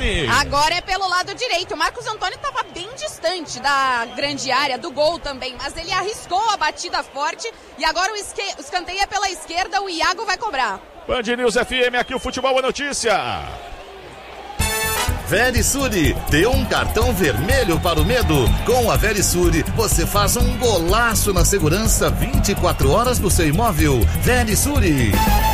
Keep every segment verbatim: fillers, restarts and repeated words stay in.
Aline. Agora é pelo lado direito. O Marcos Antônio estava bem distante da grande área, do gol também, mas ele arriscou a batida forte e agora o, esque... o escanteio é pela esquerda, o Iago vai cobrar. Band News F M, aqui o Futebol é Notícia. Verisure, dê um cartão vermelho para o medo. Com a Verisure, você faz um golaço na segurança vinte e quatro horas do seu imóvel. Verisure.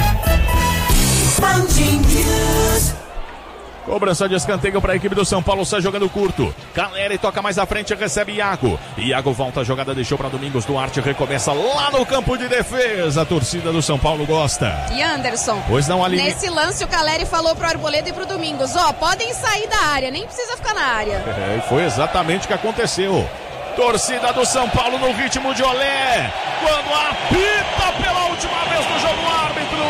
Cobrança de escanteio para a equipe do São Paulo, sai jogando curto. Caleri toca mais à frente, recebe Iago. Iago volta, a jogada deixou para Domingos Duarte, recomeça lá no campo de defesa. A torcida do São Paulo gosta. E Anderson, pois não, Aline. Nesse lance o Caleri falou pro Arboleda e pro Domingos, ó, oh, podem sair da área, nem precisa ficar na área. É, e foi exatamente o que aconteceu. Torcida do São Paulo no ritmo de olé. Quando apita pela última vez no jogo, árbitro.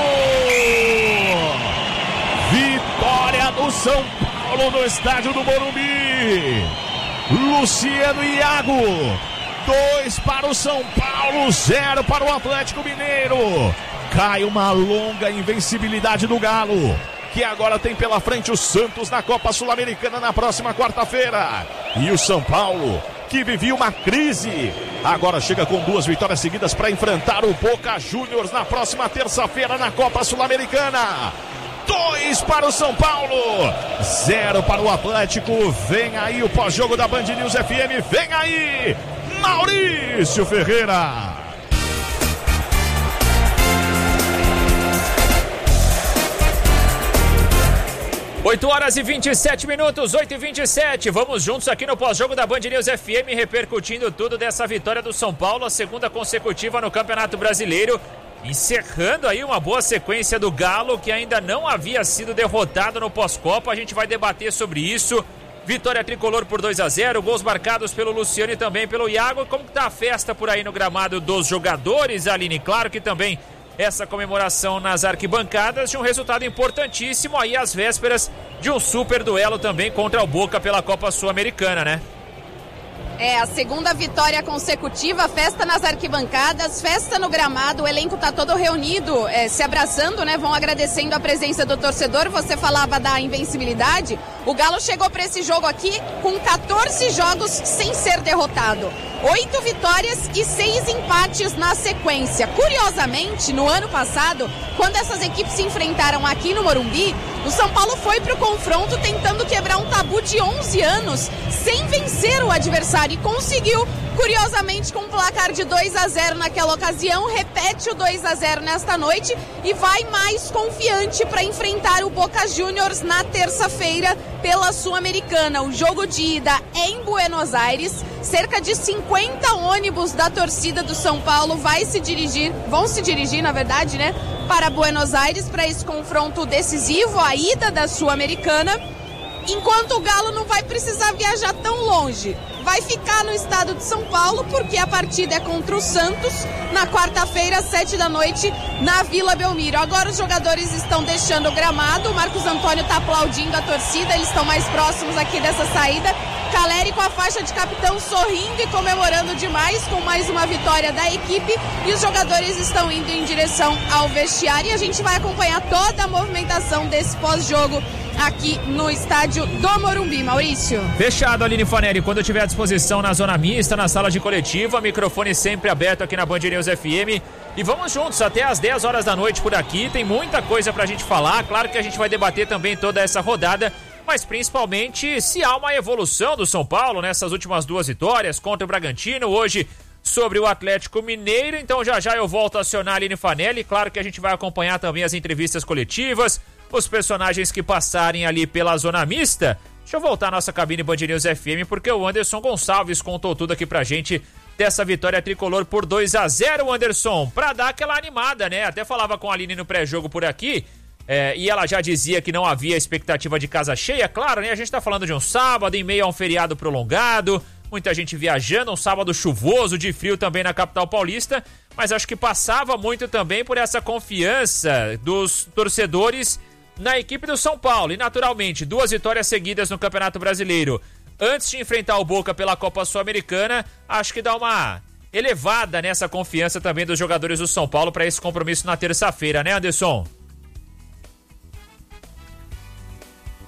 Vitória do São Paulo no estádio do Morumbi. Luciano e Iago. Dois para o São Paulo, zero para o Atlético Mineiro. Cai uma longa invencibilidade do Galo, que agora tem pela frente o Santos na Copa Sul-Americana na próxima quarta-feira. E o São Paulo, que vivia uma crise, agora chega com duas vitórias seguidas para enfrentar o Boca Juniors na próxima terça-feira na Copa Sul-Americana. Dois para o São Paulo, zero para o Atlético. Vem aí o pós-jogo da Band News F M, vem aí Maurício Ferreira. oito horas e vinte e sete minutos, oito e vinte e sete. Vamos juntos aqui no pós-jogo da Band News F M, repercutindo tudo dessa vitória do São Paulo, a segunda consecutiva no Campeonato Brasileiro. Encerrando aí uma boa sequência do Galo, que ainda não havia sido derrotado no pós-Copa. A gente vai debater sobre isso. Vitória tricolor por dois a zero, gols marcados pelo Luciano e também pelo Iago. Como que tá a festa por aí no gramado dos jogadores, Aline? Claro que também essa comemoração nas arquibancadas de um resultado importantíssimo aí às vésperas de um super duelo também contra o Boca pela Copa Sul-Americana, né? É, a segunda vitória consecutiva, festa nas arquibancadas, festa no gramado, o elenco tá todo reunido, é, se abraçando, né? Vão agradecendo a presença do torcedor. Você falava da invencibilidade. O Galo chegou para esse jogo aqui com quatorze jogos sem ser derrotado. Oito vitórias e seis empates na sequência. Curiosamente, no ano passado, quando essas equipes se enfrentaram aqui no Morumbi, o São Paulo foi pro confronto tentando quebrar um tabu de onze anos sem vencer o adversário e conseguiu, curiosamente, com um placar de dois a zero naquela ocasião, repete o dois a zero nesta noite e vai mais confiante para enfrentar o Boca Juniors na terça-feira pela Sul-Americana. O jogo de ida é em Buenos Aires. Cerca de cinquenta ônibus da torcida do São Paulo vai se dirigir, vão se dirigir, na verdade, né, para Buenos Aires para esse confronto decisivo, a ida da Sul-Americana. Enquanto o Galo não vai precisar viajar tão longe, vai ficar no estado de São Paulo, porque a partida é contra o Santos, na quarta-feira, às sete da noite, na Vila Belmiro. Agora os jogadores estão deixando o gramado, o Marcos Antônio está aplaudindo a torcida, eles estão mais próximos aqui dessa saída. Caleri com a faixa de capitão sorrindo e comemorando demais com mais uma vitória da equipe, e os jogadores estão indo em direção ao vestiário e a gente vai acompanhar toda a movimentação desse pós-jogo aqui no estádio do Morumbi. Maurício. Fechado, Aline Fanelli. Quando eu tiver à disposição na zona mista, na sala de coletiva, microfone sempre aberto aqui na Band News F M. E vamos juntos até às dez horas da noite por aqui. Tem muita coisa pra gente falar. Claro que a gente vai debater também toda essa rodada, mas principalmente se há uma evolução do São Paulo nessas últimas duas vitórias contra o Bragantino, hoje sobre o Atlético Mineiro. Então já já eu volto a acionar a Aline Fanelli. Claro que a gente vai acompanhar também as entrevistas coletivas, os personagens que passarem ali pela zona mista. Deixa eu voltar à nossa cabine Band News F M, porque o Anderson Gonçalves contou tudo aqui pra gente dessa vitória tricolor por dois a zero, Anderson, pra dar aquela animada, né? Até falava com a Aline no pré-jogo por aqui, é, e ela já dizia que não havia expectativa de casa cheia. Claro, né? A gente tá falando de um sábado em meio a um feriado prolongado, muita gente viajando, um sábado chuvoso, de frio também na capital paulista, mas acho que passava muito também por essa confiança dos torcedores na equipe do São Paulo. E naturalmente, duas vitórias seguidas no Campeonato Brasileiro antes de enfrentar o Boca pela Copa Sul-Americana, acho que dá uma elevada nessa confiança também dos jogadores do São Paulo para esse compromisso na terça-feira, né, Anderson?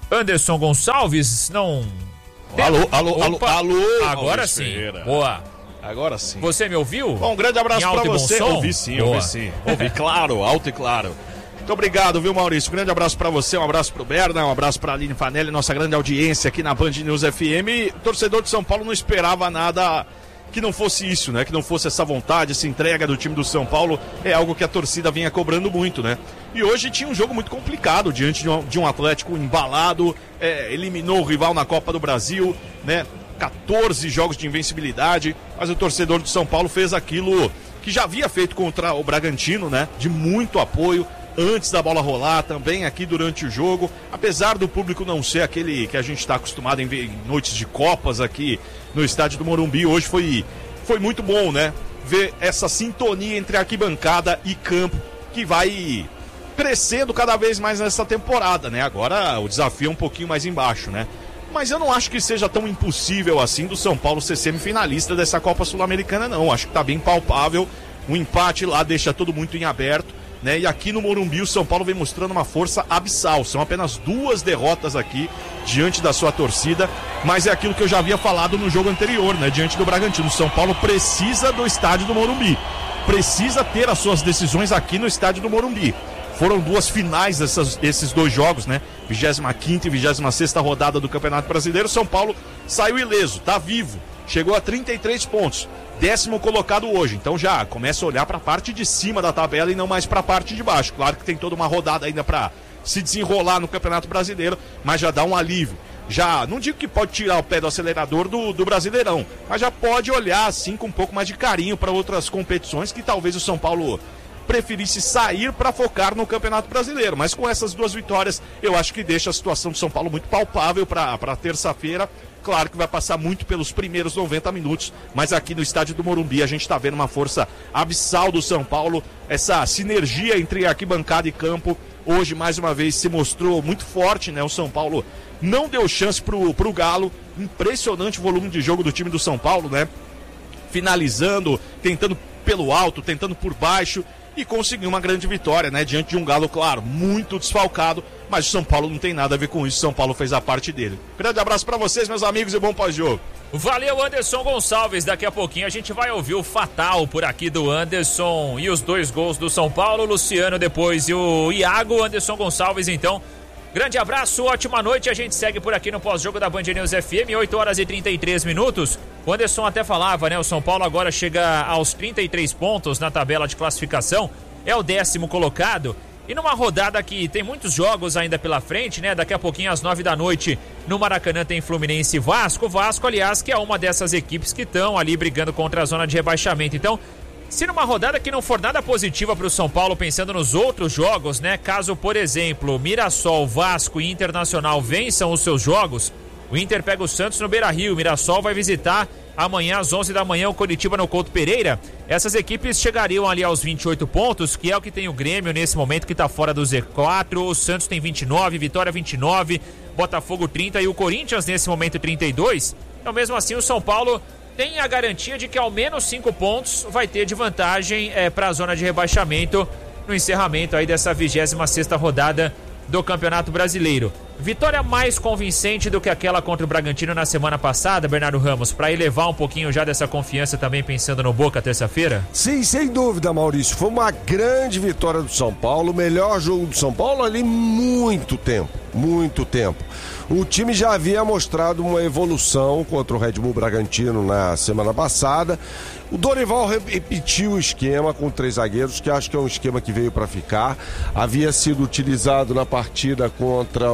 Anderson Gonçalves, não... Alô, alô, alô, Opa, alô. agora sim. Ferreira. Boa. Agora sim. Você me ouviu? Bom, um grande abraço pra você. Ouvi sim, Boa. ouvi sim. Ouvi, claro, alto e claro. Muito obrigado, viu, Maurício? Um grande abraço pra você, um abraço pro Berna, um abraço pra Aline Fanelli, nossa grande audiência aqui na Band News F M. O torcedor de São Paulo não esperava nada que não fosse isso, né? Que não fosse essa vontade, essa entrega do time do São Paulo. É algo que a torcida vinha cobrando muito, né? E hoje tinha um jogo muito complicado diante de um, de um Atlético embalado, é, eliminou o rival na Copa do Brasil, né? quatorze jogos de invencibilidade, mas o torcedor de São Paulo fez aquilo que já havia feito contra o Bragantino, né? De muito apoio, antes da bola rolar, também aqui durante o jogo, apesar do público não ser aquele que a gente está acostumado em ver em noites de Copas aqui no estádio do Morumbi, hoje foi, foi muito bom, né? Ver essa sintonia entre arquibancada e campo, que vai crescendo cada vez mais nessa temporada, né? Agora o desafio é um pouquinho mais embaixo, né? Mas eu não acho que seja tão impossível assim do São Paulo ser semifinalista dessa Copa Sul-Americana, não. Acho que tá bem palpável. Um empate lá deixa tudo muito em aberto, né? E aqui no Morumbi o São Paulo vem mostrando uma força abissal. São apenas duas derrotas aqui diante da sua torcida, mas é aquilo que eu já havia falado no jogo anterior, né? Diante do Bragantino. O São Paulo precisa do estádio do Morumbi. Precisa ter as suas decisões aqui no estádio do Morumbi. Foram duas finais dessas, desses dois jogos, né? vigésima quinta e vigésima sexta rodada do Campeonato Brasileiro. São Paulo saiu ileso, tá vivo. Chegou a trinta e três pontos. Décimo colocado hoje. Então já começa a olhar para a parte de cima da tabela e não mais para a parte de baixo. Claro que tem toda uma rodada ainda para se desenrolar no Campeonato Brasileiro, mas já dá um alívio. Já, não digo que pode tirar o pé do acelerador do, do Brasileirão, mas já pode olhar assim com um pouco mais de carinho para outras competições que talvez o São Paulo preferisse sair para focar no Campeonato Brasileiro. Mas com essas duas vitórias, eu acho que deixa a situação do São Paulo muito palpável para terça-feira. Claro que vai passar muito pelos primeiros noventa minutos, mas aqui no estádio do Morumbi a gente está vendo uma força abissal do São Paulo. Essa sinergia entre arquibancada e campo, hoje mais uma vez se mostrou muito forte, né? O São Paulo não deu chance pro, pro Galo. Impressionante o volume de jogo do time do São Paulo, né? Finalizando, tentando pelo alto, tentando por baixo, e conseguiu uma grande vitória, né? Diante de um Galo, claro, muito desfalcado, mas o São Paulo não tem nada a ver com isso. São Paulo fez a parte dele. Grande abraço pra vocês, meus amigos, e bom pós-jogo. Valeu, Anderson Gonçalves. Daqui a pouquinho a gente vai ouvir o fatal por aqui do Anderson e os dois gols do São Paulo, o Luciano depois e o Iago. Anderson Gonçalves, então. Grande abraço, ótima noite. A gente segue por aqui no pós-jogo da Band News F M, oito horas e trinta e três minutos. O Anderson até falava, né? O São Paulo agora chega aos trinta e três pontos na tabela de classificação. É o décimo colocado. E numa rodada que tem muitos jogos ainda pela frente, né? Daqui a pouquinho, às nove da noite, no Maracanã tem Fluminense e Vasco. Vasco, aliás, que é uma dessas equipes que estão ali brigando contra a zona de rebaixamento. Então, se numa rodada que não for nada positiva para o São Paulo, pensando nos outros jogos, né? Caso, por exemplo, Mirassol, Vasco e Internacional vençam os seus jogos, o Inter pega o Santos no Beira-Rio, o Mirassol vai visitar amanhã às onze da manhã o Coritiba no Couto Pereira. Essas equipes chegariam ali aos vinte e oito pontos, que é o que tem o Grêmio nesse momento, que está fora do Z quatro. O Santos tem vinte e nove, Vitória vinte e nove, Botafogo trinta e o Corinthians nesse momento trinta e dois. Então mesmo assim o São Paulo tem a garantia de que ao menos cinco pontos vai ter de vantagem é, para a zona de rebaixamento no encerramento aí dessa vigésima sexta rodada do Campeonato Brasileiro. Vitória mais convincente do que aquela contra o Bragantino na semana passada, Bernardo Ramos, para elevar um pouquinho já dessa confiança também pensando no Boca terça-feira? Sim, sem dúvida, Maurício. Foi uma grande vitória do São Paulo, o melhor jogo do São Paulo ali muito tempo, muito tempo. O time já havia mostrado uma evolução contra o Red Bull Bragantino na semana passada. O Dorival repetiu o esquema com três zagueiros, que acho que é um esquema que veio para ficar. Havia sido utilizado na partida contra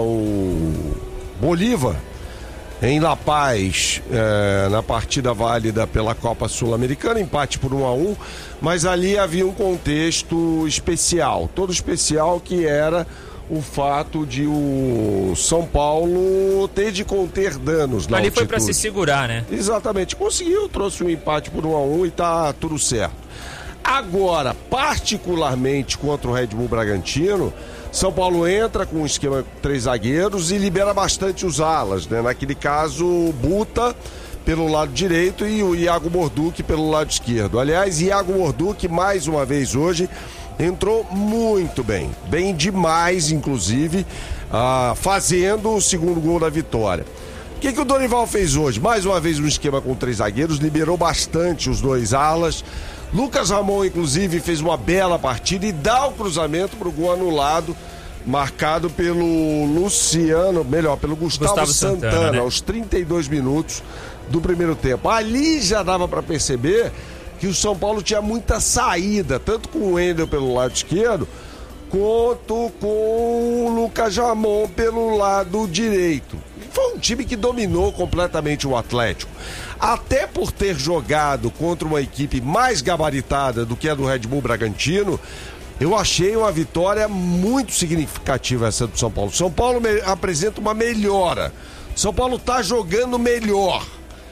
o Bolívar, em La Paz, é, na partida válida pela Copa Sul-Americana, empate por um a um, mas ali havia um contexto especial, todo especial, que era o fato de o São Paulo ter de conter danos na altitude. Ali foi para se segurar, né? Exatamente, conseguiu, trouxe um empate por um a um e tá tudo certo. Agora, particularmente contra o Red Bull Bragantino, São Paulo entra com um esquema três zagueiros e libera bastante os alas, né? Naquele caso, o Buta pelo lado direito e o Iago Morduch pelo lado esquerdo. Aliás, Iago Morduch, mais uma vez hoje, entrou muito bem, bem demais, inclusive. ah, fazendo o segundo gol da vitória. O que, que o Dorival fez hoje? Mais uma vez um esquema com três zagueiros, liberou bastante os dois alas. Lucas Ramon, inclusive, fez uma bela partida e dá o cruzamento para o gol anulado, marcado pelo Luciano, melhor, pelo Gustavo, Gustavo Santana, Santana, né? aos trinta e dois minutos do primeiro tempo. Ali já dava para perceber que o São Paulo tinha muita saída, tanto com o Wendel pelo lado esquerdo, quanto com o Lucas Ramon pelo lado direito. Foi um time que dominou completamente o Atlético. Até por ter jogado contra uma equipe mais gabaritada do que a do Red Bull Bragantino, eu achei uma vitória muito significativa essa do São Paulo. São Paulo me- apresenta uma melhora. São Paulo está jogando melhor.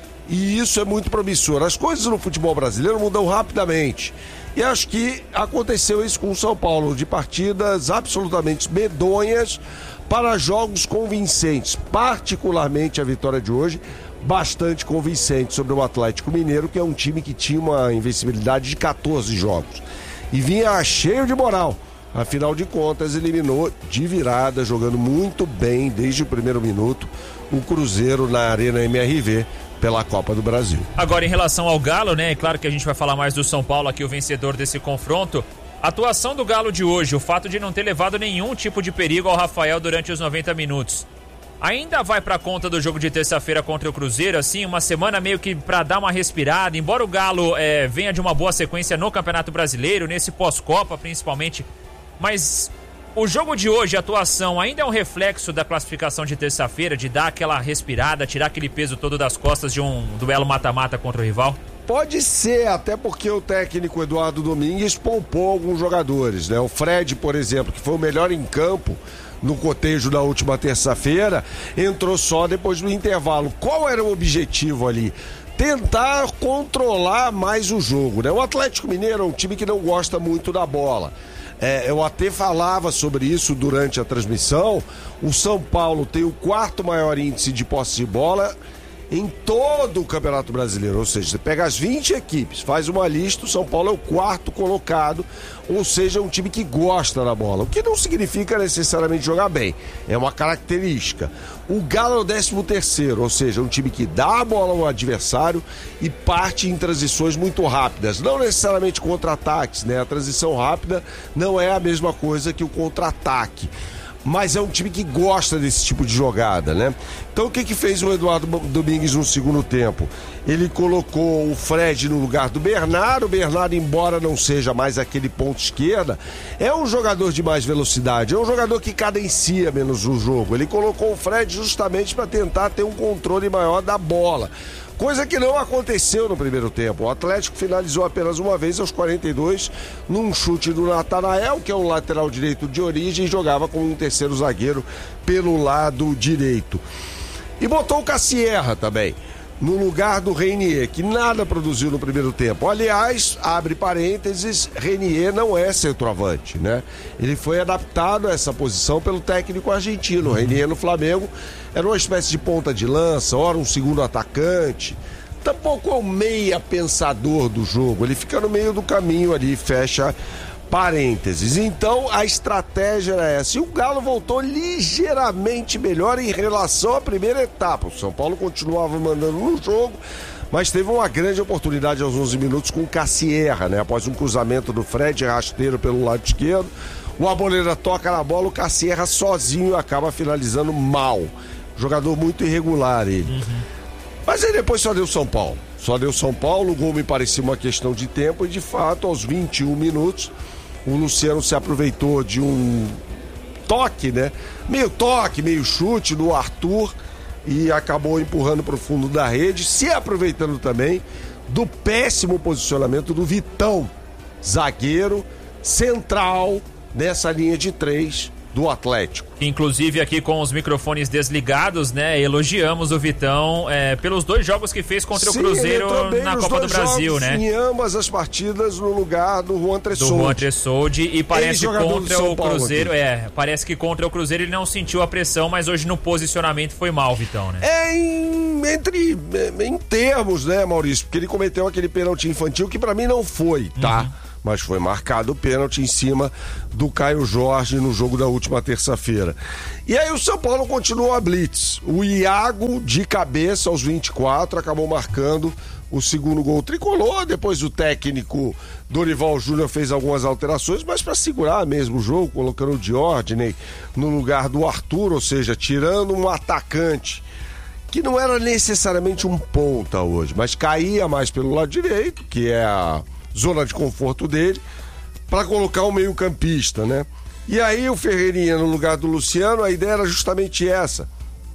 E isso é muito promissor. As coisas no futebol brasileiro mudam rapidamente. E acho que aconteceu isso com o São Paulo, de partidas absolutamente medonhas para jogos convincentes. Particularmente a vitória de hoje, bastante convincente sobre o Atlético Mineiro, que é um time que tinha uma invencibilidade de catorze jogos. E vinha cheio de moral. Afinal de contas, eliminou de virada, jogando muito bem desde o primeiro minuto, o Cruzeiro na Arena M R V pela Copa do Brasil. Agora, em relação ao Galo, né? É claro que a gente vai falar mais do São Paulo aqui, o vencedor desse confronto. A atuação do Galo de hoje, o fato de não ter levado nenhum tipo de perigo ao Rafael durante os noventa minutos, ainda vai pra conta do jogo de terça-feira contra o Cruzeiro, assim, uma semana meio que pra dar uma respirada, embora o Galo é, venha de uma boa sequência no Campeonato Brasileiro, nesse pós-Copa principalmente, mas o jogo de hoje, a atuação, ainda é um reflexo da classificação de terça-feira, de dar aquela respirada, tirar aquele peso todo das costas de um duelo mata-mata contra o rival? Pode ser, até porque o técnico Eduardo Domingues poupou alguns jogadores, né? O Fred, por exemplo, que foi o melhor em campo no cotejo da última terça-feira, entrou só depois do intervalo. Qual era o objetivo ali? Tentar controlar mais o jogo, né? O Atlético Mineiro é um time que não gosta muito da bola. É, eu até falava sobre isso durante a transmissão. O São Paulo tem o quarto maior índice de posse de bola em todo o Campeonato Brasileiro, ou seja, você pega as vinte equipes, faz uma lista, o São Paulo é o quarto colocado, ou seja, é um time que gosta da bola, o que não significa necessariamente jogar bem, é uma característica. O Galo é o décimo terceiro, ou seja, é um time que dá a bola ao adversário e parte em transições muito rápidas, não necessariamente contra-ataques, né? A transição rápida não é a mesma coisa que o contra-ataque. Mas é um time que gosta desse tipo de jogada, né? Então o que que fez o Eduardo Domingues no segundo tempo? Ele colocou o Fred no lugar do Bernardo. O Bernardo, embora não seja mais aquele ponto esquerda, é um jogador de mais velocidade, é um jogador que cadencia menos o jogo. Ele colocou o Fred justamente para tentar ter um controle maior da bola. Coisa que não aconteceu no primeiro tempo. O Atlético finalizou apenas uma vez aos quarenta e dois num chute do Natanael, que é um lateral direito de origem, e jogava com um terceiro zagueiro pelo lado direito. E botou o Cassierra também, no lugar do Reinier, que nada produziu no primeiro tempo. Aliás, abre parênteses, Reinier não é centroavante, né? Ele foi adaptado a essa posição pelo técnico argentino. Reinier no Flamengo era uma espécie de ponta de lança, ora um segundo atacante. Tampouco é o meia pensador do jogo, ele fica no meio do caminho ali, fecha parênteses. Então a estratégia era essa. E o Galo voltou ligeiramente melhor em relação à primeira etapa. O São Paulo continuava mandando no jogo, mas teve uma grande oportunidade aos onze minutos com o Cassierra, né? Após um cruzamento do Fred rasteiro pelo lado esquerdo, o Arboleda toca na bola, o Cassierra sozinho acaba finalizando mal. Jogador muito irregular ele. Uhum. Mas aí depois só deu São Paulo. Só deu São Paulo, o gol me parecia uma questão de tempo e de fato aos vinte e um minutos o Luciano se aproveitou de um toque, né? Meio toque, meio chute do Arthur e acabou empurrando para o fundo da rede, se aproveitando também do péssimo posicionamento do Vitão, zagueiro central nessa linha de três do Atlético. Inclusive aqui com os microfones desligados, né? Elogiamos o Vitão é, pelos dois jogos que fez contra Sim, o Cruzeiro na Copa do Brasil, né? Em ambas as partidas no lugar do Juan Tressoldi. Do Juan Tressoldi e parece contra o Cruzeiro, aqui. é, parece que contra o Cruzeiro ele não sentiu a pressão, mas hoje no posicionamento foi mal, Vitão, né? É em, entre em termos, né, Maurício? Porque ele cometeu aquele pênalti infantil que pra mim não foi, tá? Uhum. mas foi marcado o pênalti em cima do Caio Jorge no jogo da última terça-feira. E aí o São Paulo continuou a blitz. O Iago, de cabeça aos vinte e quatro, acabou marcando o segundo gol tricolor. Depois o técnico Dorival Júnior fez algumas alterações, mas para segurar mesmo o jogo, colocando o Diordney no lugar do Arthur, ou seja, tirando um atacante que não era necessariamente um ponta hoje, mas caía mais pelo lado direito, que é a zona de conforto dele, para colocar um meio-campista, né? E aí o Ferreirinha no lugar do Luciano, a ideia era justamente essa: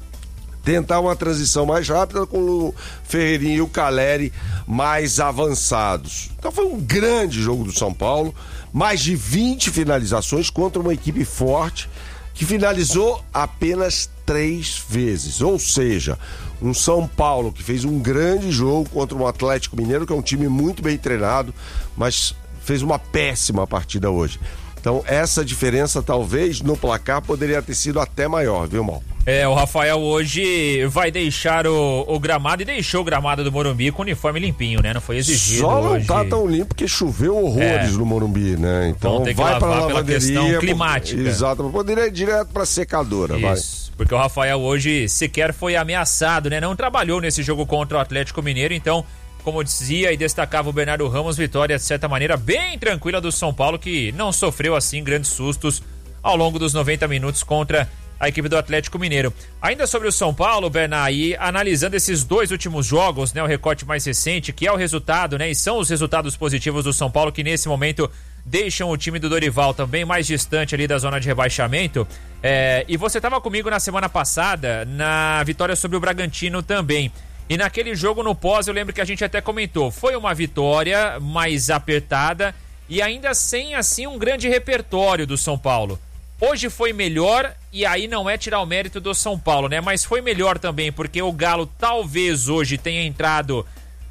tentar uma transição mais rápida com o Ferreirinha e o Caleri mais avançados. Então foi um grande jogo do São Paulo, mais de vinte finalizações contra uma equipe forte que finalizou apenas três vezes. Ou seja, um São Paulo que fez um grande jogo contra um Atlético Mineiro, que é um time muito bem treinado, mas fez uma péssima partida hoje. Então essa diferença talvez no placar poderia ter sido até maior, viu, Mal? É, o Rafael hoje vai deixar o, o gramado, e deixou o gramado do Morumbi com o uniforme limpinho, né? Não foi exigido Só não hoje. tá tão limpo porque choveu horrores é. no Morumbi, né? Então vai para a lavanderia. Questão climática. Exato, poderia ir direto para secadora. Isso, vai. Porque o Rafael hoje sequer foi ameaçado, né? Não trabalhou nesse jogo contra o Atlético Mineiro, então, como dizia e destacava o Bernardo Ramos, vitória de certa maneira bem tranquila do São Paulo, que não sofreu assim grandes sustos ao longo dos noventa minutos contra a equipe do Atlético Mineiro. Ainda sobre o São Paulo, Bernard, e analisando esses dois últimos jogos, né, o recorte mais recente, que é o resultado, né, e são os resultados positivos do São Paulo que nesse momento deixam o time do Dorival também mais distante ali da zona de rebaixamento. É, e você estava comigo na semana passada na vitória sobre o Bragantino também. E naquele jogo no pós, eu lembro que a gente até comentou, foi uma vitória mais apertada e ainda sem assim um grande repertório do São Paulo. Hoje foi melhor, e aí não é tirar o mérito do São Paulo, né? Mas foi melhor também, porque o Galo talvez hoje tenha entrado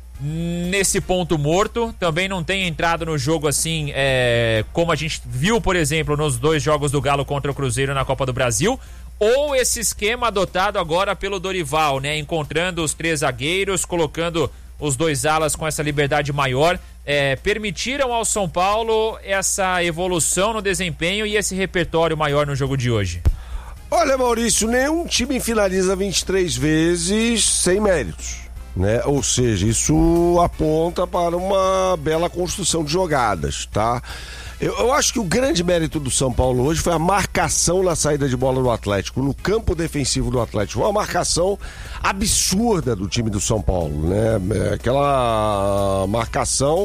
nesse ponto morto, também não tenha entrado no jogo assim, é, como a gente viu, por exemplo, nos dois jogos do Galo contra o Cruzeiro na Copa do Brasil, ou esse esquema adotado agora pelo Dorival, né? Encontrando os três zagueiros, colocando os dois alas com essa liberdade maior, é, permitiram ao São Paulo essa evolução no desempenho e esse repertório maior no jogo de hoje. Olha, Maurício, nenhum time finaliza vinte e três vezes sem méritos, né? Ou seja, isso aponta para uma bela construção de jogadas, tá? Eu, eu acho que o grande mérito do São Paulo hoje foi a marcação na saída de bola do Atlético, no campo defensivo do Atlético. Foi uma marcação absurda do time do São Paulo, né? Aquela marcação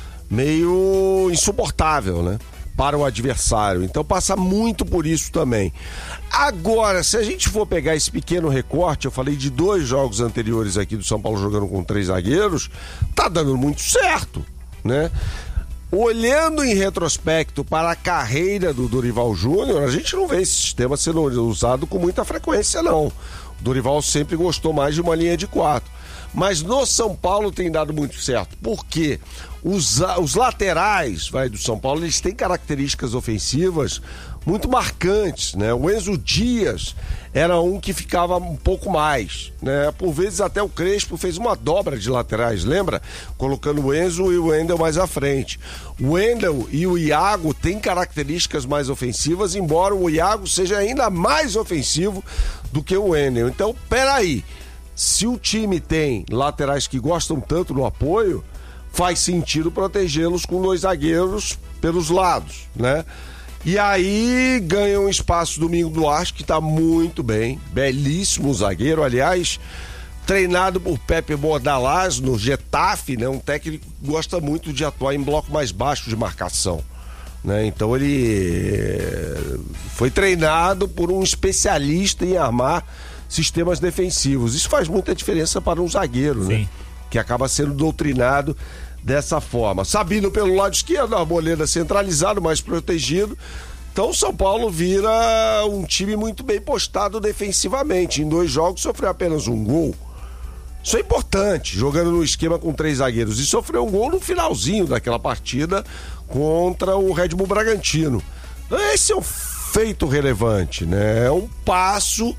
meio insuportável, né? Para o adversário. Então passa muito por isso também. Agora, se a gente for pegar esse pequeno recorte, eu falei de dois jogos anteriores aqui do São Paulo jogando com três zagueiros, tá dando muito certo, né? Olhando em retrospecto para a carreira do Dorival Júnior, a gente não vê esse sistema sendo usado com muita frequência, não. O Dorival sempre gostou mais de uma linha de quatro. Mas no São Paulo tem dado muito certo. Por quê? Os, os laterais, vai, do São Paulo, eles têm características ofensivas muito marcantes, né? O Enzo Dias era um que ficava um pouco mais, né? Por vezes até o Crespo fez uma dobra de laterais, lembra? Colocando o Enzo e o Wendel mais à frente. O Wendel e o Iago têm características mais ofensivas, embora o Iago seja ainda mais ofensivo do que o Wendel. Então, peraí, se o time tem laterais que gostam tanto do apoio, faz sentido protegê-los com dois zagueiros pelos lados, né? E aí ganha um espaço Domingo Duarte, que tá muito bem, belíssimo zagueiro, aliás, treinado por Pepe Bordalás no Getafe, né? Um técnico que gosta muito de atuar em bloco mais baixo de marcação, né? Então ele foi treinado por um especialista em armar sistemas defensivos. Isso faz muita diferença para um zagueiro, né? Que acaba sendo doutrinado dessa forma. Sabino pelo lado esquerdo, a Arboleda centralizado, mais protegido. Então o São Paulo vira um time muito bem postado defensivamente. Em dois jogos sofreu apenas um gol. Isso é importante, jogando no esquema com três zagueiros. E sofreu um gol no finalzinho daquela partida contra o Red Bull Bragantino. Esse é um feito relevante, né? É um passo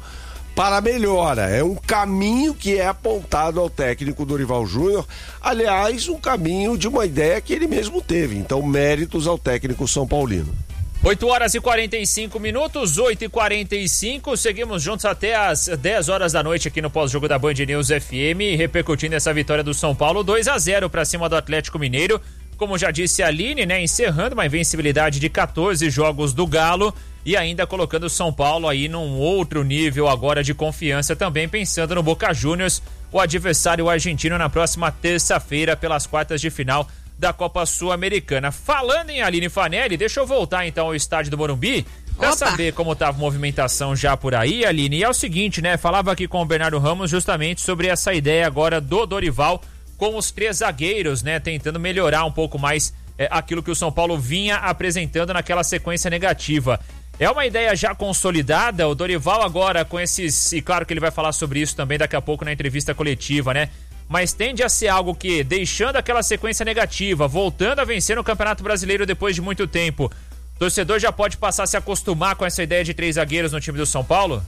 para a melhora. É um caminho que é apontado ao técnico Dorival Júnior. Aliás, um caminho de uma ideia que ele mesmo teve. Então, méritos ao técnico São Paulino. oito horas e quarenta e cinco minutos, oito e quarenta e cinco, seguimos juntos até as dez horas da noite aqui no pós-jogo da Band News F M, repercutindo essa vitória do São Paulo, dois a zero para cima do Atlético Mineiro. Como já disse a Aline, né, encerrando uma invencibilidade de quatorze jogos do Galo e ainda colocando o São Paulo aí num outro nível agora de confiança, também pensando no Boca Juniors, o adversário argentino na próxima terça-feira pelas quartas de final da Copa Sul-Americana. Falando em Aline Fanelli, deixa eu voltar então ao estádio do Morumbi para saber como estava a movimentação já por aí, Aline. E é o seguinte, né, falava aqui com o Bernardo Ramos justamente sobre essa ideia agora do Dorival com os três zagueiros, né, tentando melhorar um pouco mais é, aquilo que o São Paulo vinha apresentando naquela sequência negativa. É uma ideia já consolidada, o Dorival agora com esses, e claro que ele vai falar sobre isso também daqui a pouco na entrevista coletiva, né, mas tende a ser algo que, deixando aquela sequência negativa, voltando a vencer no Campeonato Brasileiro depois de muito tempo, o torcedor já pode passar a se acostumar com essa ideia de três zagueiros no time do São Paulo?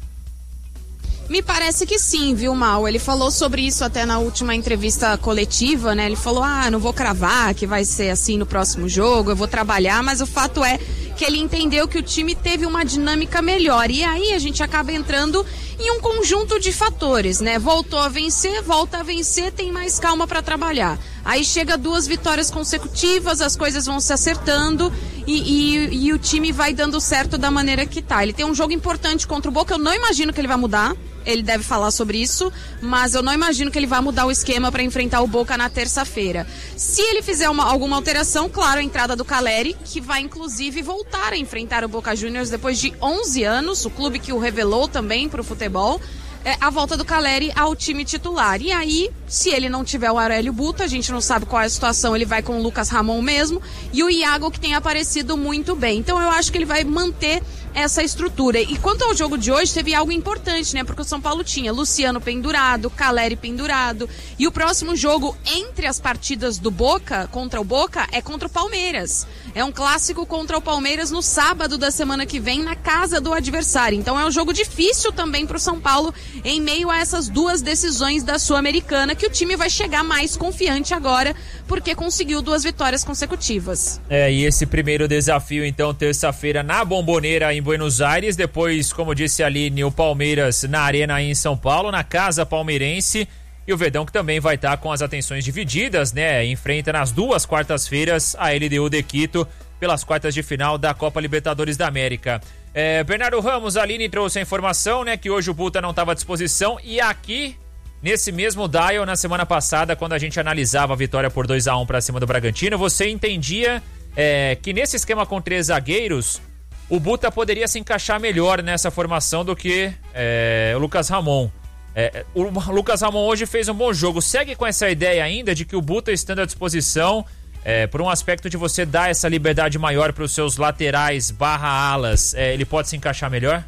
Me parece que sim, viu, Mal? Ele falou sobre isso até na última entrevista coletiva, né? Ele falou, ah, não vou cravar que vai ser assim no próximo jogo, eu vou trabalhar, mas o fato é que ele entendeu que o time teve uma dinâmica melhor. E aí a gente acaba entrando em um conjunto de fatores, né? Voltou a vencer, volta a vencer, tem mais calma para trabalhar. Aí chega duas vitórias consecutivas, as coisas vão se acertando e, e, e o time vai dando certo da maneira que tá. Ele tem um jogo importante contra o Boca, eu não imagino que ele vai mudar. Ele deve falar sobre isso, mas eu não imagino que ele vá mudar o esquema para enfrentar o Boca na terça-feira. Se ele fizer uma, alguma alteração, claro, a entrada do Caleri, que vai inclusive voltar a enfrentar o Boca Juniors depois de onze anos, o clube que o revelou também para o futebol, é, a volta do Caleri ao time titular. E aí, se ele não tiver o Aurélio Buto, a gente não sabe qual é a situação, ele vai com o Lucas Ramon mesmo, e o Iago, que tem aparecido muito bem. Então eu acho que ele vai manter essa estrutura. E quanto ao jogo de hoje, teve algo importante, né? Porque o São Paulo tinha Luciano pendurado, Caleri pendurado, e o próximo jogo entre as partidas do Boca, contra o Boca, é contra o Palmeiras. É um clássico contra o Palmeiras no sábado da semana que vem, na casa do adversário. Então é um jogo difícil também para o São Paulo, em meio a essas duas decisões da Sul-Americana, que o time vai chegar mais confiante agora, porque conseguiu duas vitórias consecutivas. É, e esse primeiro desafio, então, terça-feira na Bombonera, em Buenos Aires, depois, como disse a Aline, o Palmeiras na Arena aí em São Paulo, na Casa Palmeirense, e o Verdão que também vai estar com as atenções divididas, né, enfrenta nas duas quartas-feiras a L D U de Quito pelas quartas de final da Copa Libertadores da América. É, Bernardo Ramos, a Aline trouxe a informação, né, que hoje o Buta não estava à disposição, e aqui, nesse mesmo dial, na semana passada, quando a gente analisava a vitória por dois a um para cima do Bragantino, você entendia é, que nesse esquema com três zagueiros, o Buta poderia se encaixar melhor nessa formação do que é, o Lucas Ramon. É, o Lucas Ramon hoje fez um bom jogo. Segue com essa ideia ainda de que o Buta, estando à disposição, é, por um aspecto de você dar essa liberdade maior para os seus laterais barra alas, é, ele pode se encaixar melhor?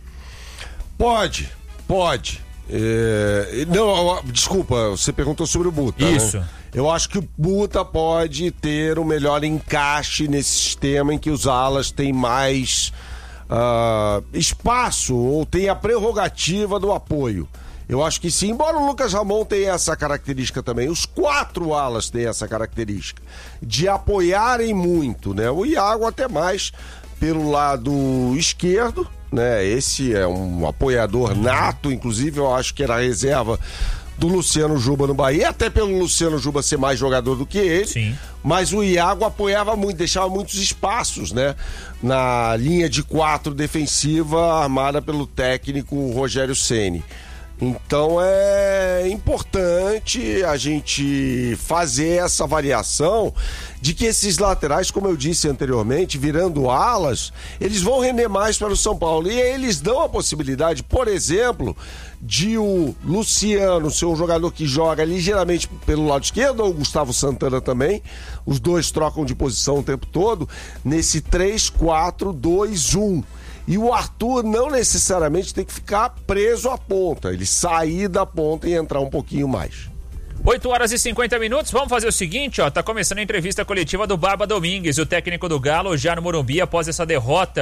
Pode, pode. É, não, desculpa, você perguntou sobre o Buta. Isso. Né? Eu acho que o Buta pode ter um melhor encaixe nesse sistema em que os alas têm mais uh, espaço ou tem a prerrogativa do apoio. Eu acho que sim, embora o Lucas Ramon tenha essa característica também. Os quatro alas têm essa característica de apoiarem muito, né? O Iago até mais pelo lado esquerdo, né? Esse é um apoiador nato, inclusive eu acho que era a reserva do Luciano Juba no Bahia, até pelo Luciano Juba ser mais jogador do que ele. Sim. Mas o Iago apoiava muito, deixava muitos espaços, né? Na linha de quatro defensiva armada pelo técnico Rogério Ceni. Então é importante a gente fazer essa variação de que esses laterais, como eu disse anteriormente, virando alas, eles vão render mais para o São Paulo. E eles dão a possibilidade, por exemplo, de o Luciano ser um jogador que joga ligeiramente pelo lado esquerdo, ou o Gustavo Santana também. Os dois trocam de posição o tempo todo, nesse três quatro dois um. E o Arthur não necessariamente tem que ficar preso à ponta, ele sair da ponta e entrar um pouquinho mais. oito horas e cinquenta minutos, vamos fazer o seguinte, ó, tá começando a entrevista coletiva do Barba Domingues, o técnico do Galo, já no Morumbi, após essa derrota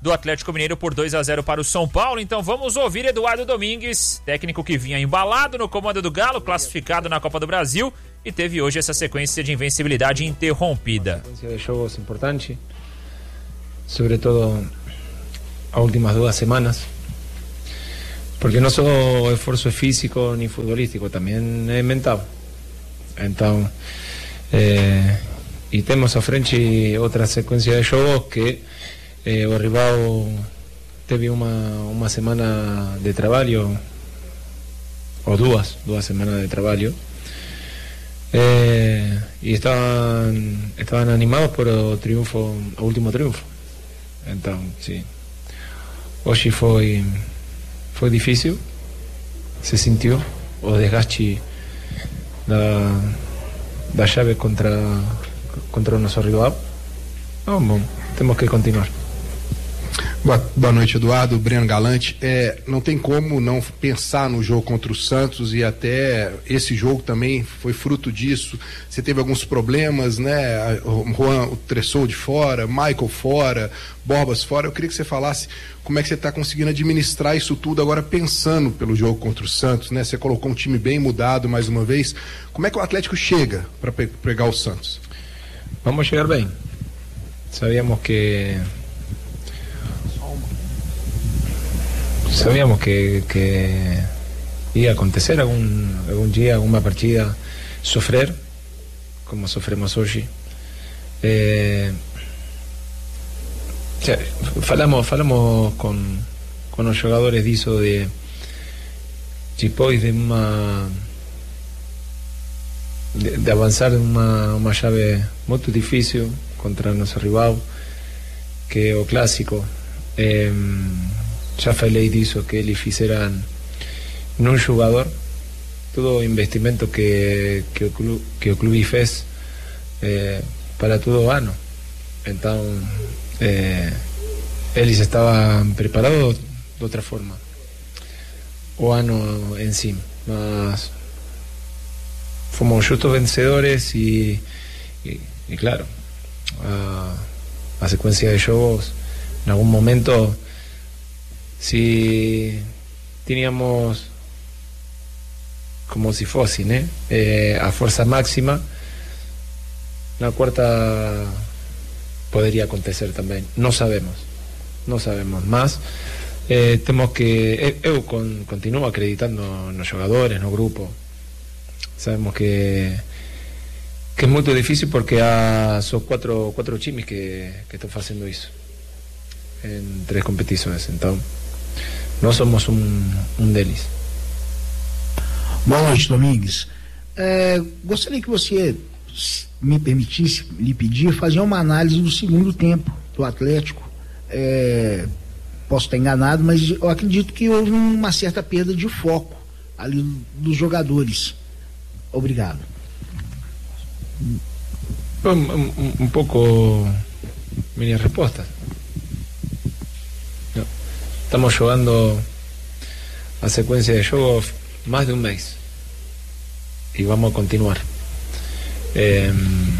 do Atlético Mineiro por dois a zero para o São Paulo. Então vamos ouvir Eduardo Domingues, técnico que vinha embalado no comando do Galo, classificado na Copa do Brasil e teve hoje essa sequência de invencibilidade interrompida. Sequência de jogos importante, sobretudo as últimas duas semanas, porque não só o esforço físico nem futebolístico, também é mental. Então, eh, e temos à frente outra sequência de jogos que eh, o rival teve uma, uma semana de trabalho, ou duas, duas semanas de trabalho, eh, e estavam, estavam animados por o triunfo, o último triunfo. Então, sim, hoje foi, foi difícil, se sentiu o desgaste da, da chave contra, contra o nosso rival. Não, bom, temos que continuar. Boa, boa noite, Eduardo. Breno Galante. É, não tem como não pensar no jogo contra o Santos, e até esse jogo também foi fruto disso. Você teve alguns problemas, né? O Juan, o Tressou de fora, Michael fora, Borbas fora. Eu queria que você falasse como é que você está conseguindo administrar isso tudo agora, pensando pelo jogo contra o Santos, né? Você colocou um time bem mudado mais uma vez. Como é que o Atlético chega para pe- pegar o Santos? Vamos chegar bem. Sabíamos que Sabíamos que, que ia acontecer algum, algum dia, alguma partida, sofrer, como sofremos hoje. Eh, falamos falamos com, com os jogadores disso, de depois de uma de, de avançar uma, uma chave muito difícil contra nosso rival, que é o clássico. Eh, Já falei disso, que eles fizeram num jogador todo o investimento que, que, o, clube, que o clube fez eh, para todo o ano. Então, eh, eles estavam preparados de outra forma o ano em si, mas fomos justos vencedores e, e, e claro, a, a sequência de jogos em algum momento, si teníamos como si fosse, né? Eh, a força máxima, na quarta poderia acontecer também. Não sabemos, não sabemos, mas eh, temos que, eu con, continuo acreditando nos jogadores, no grupo. Sabemos que que é muito difícil, porque há só quatro, quatro times que, que estão fazendo isso em três competições, então nós somos um, um deles. Boa noite, Domingues. É, gostaria que você me permitisse lhe pedir fazer uma análise do segundo tempo do Atlético. É, posso estar enganado, mas eu acredito que houve uma certa perda de foco ali dos jogadores. Obrigado. Um, um, um pouco minha resposta. Estamos jugando a secuencia de juegos más de un mes y vamos a continuar. Eh,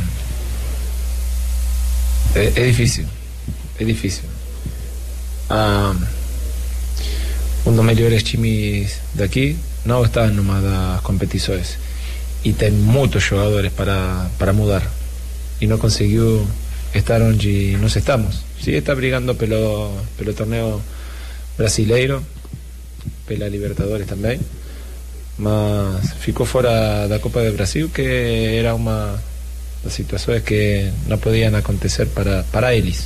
es, es difícil, es difícil. Ah, um dos melhores times daqui não está numa das competições e tem muitos jogadores para, para mudar e não conseguiu estar onde nós estamos. Sí, está brigando pelo, pelo torneo brasileiro, pela Libertadores também, mas ficou fora da Copa do Brasil, que era uma das situações que não podiam acontecer para, para eles.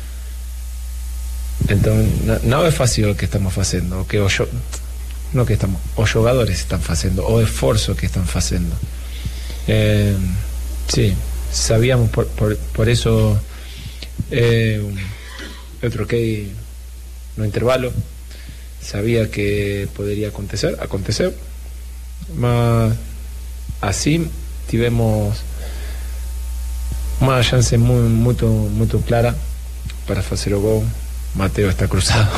Então não é fácil o que estamos fazendo, o que os, não que estamos, os jogadores estão fazendo, o esforço que estão fazendo. Eh, sim, sabíamos, por, por, por isso eh, eu troquei no intervalo, sabia que poderia acontecer, aconteceu, mas assim tivemos uma chance muito, muito, muito clara para fazer o gol. Mateo está cruzado.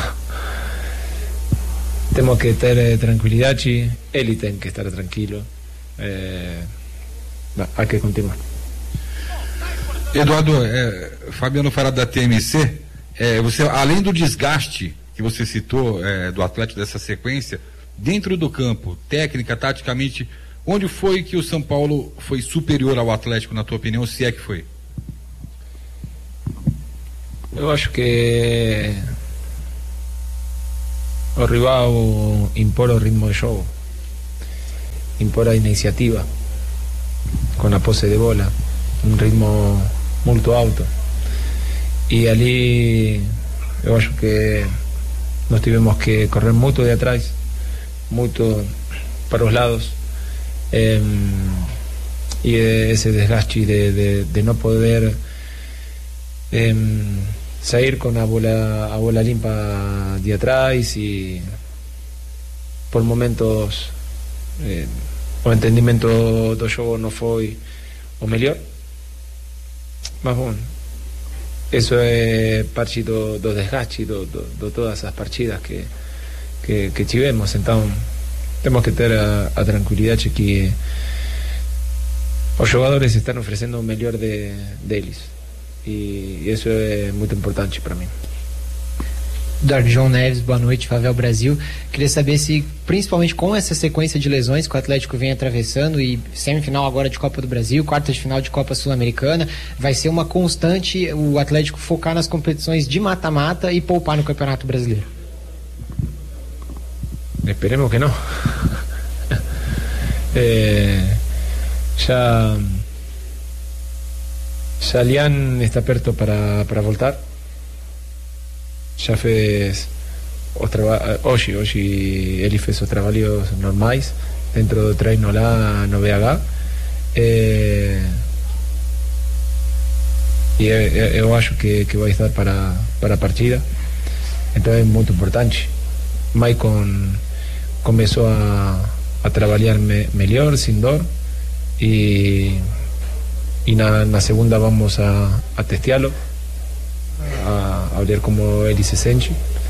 Temos que ter tranquilidade, ele tem que estar tranquilo. É... Não, há que continuar. Eduardo, é, Fabiano Fará da T M C, É, você, além do desgaste que você citou é, do Atlético dessa sequência, dentro do campo, técnica, taticamente, onde foi que o São Paulo foi superior ao Atlético, na tua opinião, se é que foi? Eu acho que o rival impor o ritmo de jogo, impor a iniciativa com a posse de bola, um ritmo muito alto, e ali eu acho que nós tivemos que correr muito de atrás, muito para os lados, eh, y ese desgaste de, de, de no poder eh, salir con la bola, a bola limpa de atrás, y por momentos eh, o entendimiento do jogo no foi o melhor, mas bom, eso é parte do, do desgaste do, do, do todas as partidas que, que, que tivemos. Então temos que ter a, a tranquilidade que os jogadores estão oferecendo o melhor de, deles, e isso é muito importante para mim. Eduardo João Neves, boa noite, Favel Brasil. Queria saber se, principalmente com essa sequência de lesões que o Atlético vem atravessando, e semifinal agora de Copa do Brasil, quarta de final de Copa Sul-Americana, vai ser uma constante o Atlético focar nas competições de mata-mata e poupar no Campeonato Brasileiro? Esperemos que não. eh, já já Lian está perto para, para voltar. Já fez os trabalhos, hoje, hoje ele fez os trabalhos normais dentro do treino lá no B H, eh, e eu, eu acho que, que vai estar para, para a partida, então é muito importante. Maicon começou a, a trabalhar me, melhor, sem dor, e, e na, na segunda vamos a, a testeá-lo, a, a ver como ele se sente.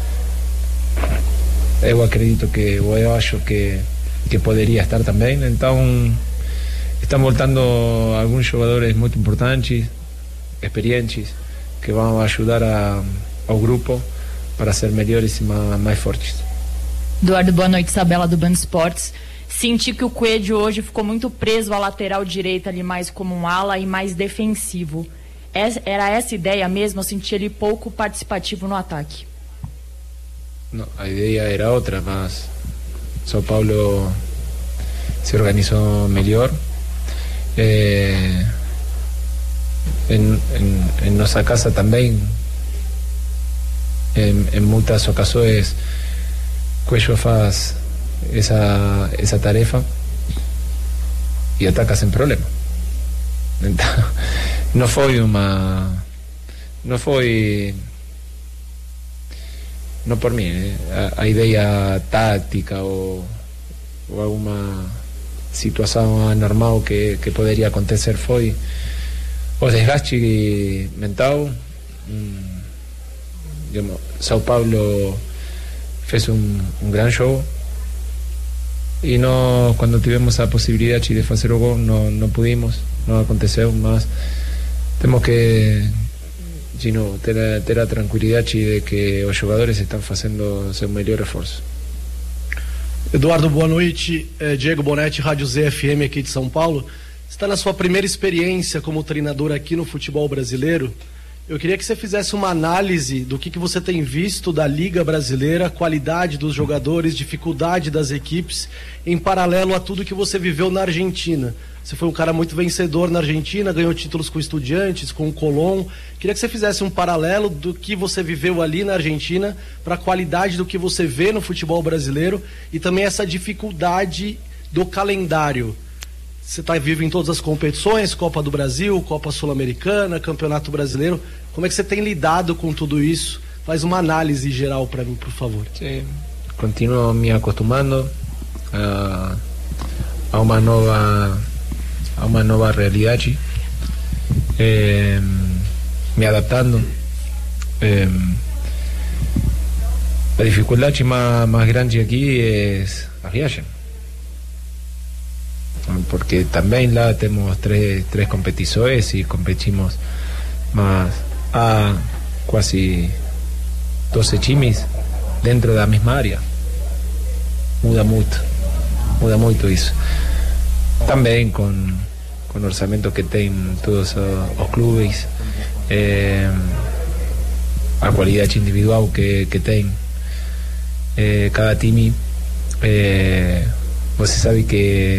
Eu acredito que, ou eu acho que, que poderia estar também. Então estão voltando alguns jogadores muito importantes, experientes, que vão ajudar a, ao grupo para ser melhores e mais, mais fortes. Eduardo, boa noite, Isabela do Band Esportes. Senti que o Coelho hoje ficou muito preso à lateral direita ali, mais como um ala e mais defensivo. Era essa ideia mesmo? Eu senti ele pouco participativo no ataque. Não, a ideia era outra, mas São Paulo se organizou melhor. Eh, em, em, em nossa casa também, em, em muitas ocasiões, Coelho faz essa, essa tarefa e ataca sem problema. Então, não foi uma, não foi, não por mim, eh? a, a ideia tática ou, ou alguma situação anormal que, que poderia acontecer foi o desgaste mental. Hum, digamos, São Paulo fez um, um grande jogo e nós, quando tivemos a possibilidade de fazer o gol, não, não pudimos, não aconteceu, mas temos que de novo, ter, a, ter a tranquilidade de que os jogadores estão fazendo o seu melhor esforço. Eduardo, boa noite. É Diego Bonetti, Rádio Z F M aqui de São Paulo. Está na sua primeira experiência como treinador aqui no futebol brasileiro. Eu queria que você fizesse uma análise do que, que você tem visto da Liga Brasileira, qualidade dos jogadores, dificuldade das equipes, em paralelo a tudo que você viveu na Argentina. Você foi um cara muito vencedor na Argentina, ganhou títulos com Estudiantes, com o Colón. Queria que você fizesse um paralelo do que você viveu ali na Argentina para a qualidade do que você vê no futebol brasileiro e também essa dificuldade do calendário. Você está vivo em todas as competições, Copa do Brasil, Copa Sul-Americana, Campeonato Brasileiro. Como é que você tem lidado com tudo isso? Faz uma análise geral para mim, por favor. Sim, continuo me acostumando a, a uma nova a uma nova realidade, eh, me adaptando. Eh, a dificuldade mais, mais grande aqui é a viagem, porque também lá temos três, três competições e competimos, mas há quase doze times dentro da mesma área. Muda muito, muda muito isso. Também com, com o orçamento que tem todos os clubes, é, a qualidade individual que, que tem é, cada time. É, você sabe que